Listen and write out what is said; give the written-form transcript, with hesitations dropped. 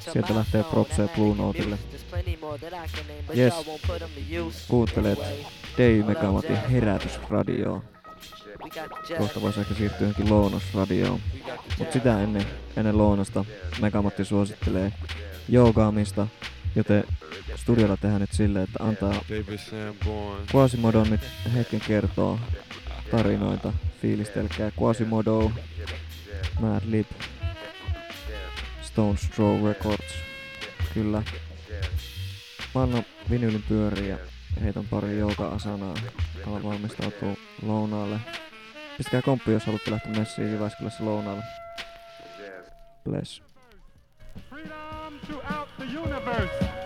Sieltä lähtee propseja Blue Notelle. Jes, kuuntelet Dave Megamatin herätysradioa. Kohta voisi ehkä siirtyä johonkin lounasradioon. Mut sitä ennen lounasta Megamatti suosittelee joogaamista, joten studiolla tehdään nyt silleen, että antaa Quasimodon nyt hetken kertoo tarinoita. Fiilistelkää Quasimodo, Madlib, Stones Throw Records. Kyllä. Mä annan vinylin pyöriä ja heitän pari jooga-asanaa. Alan valmistautua lounaalle. Pistäkää komppi, jos haluatte lähteä messiin Jyväskylässä lounaalle. Bless. Freedom throughout the universe.